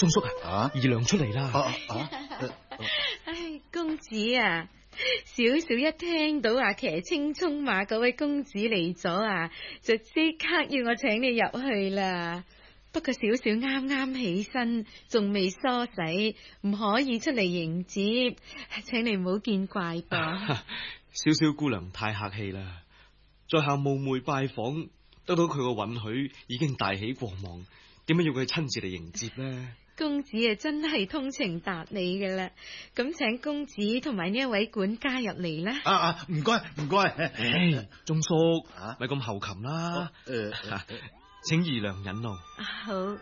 鐘叔啊，二娘出嚟啦。 唉，公子啊，小小一聽到話騎青蔥馬嗰位公子嚟咗啊，就即刻要我請你入去啦。不過小小啱啱起身，仲未梳洗，唔可以出嚟迎接，請你唔好見怪噃。 小小姑娘太客氣啦，在下冒昧拜訪，得到佢個允許，已經大喜過望，點解要佢親自嚟迎接呢？ 公子啊，真係通情達理㗎啦。咁請公子同埋呢一位管家入嚟啦。 唔該。 鐘叔，咪咁後擒啦。請二娘忍怒。 好。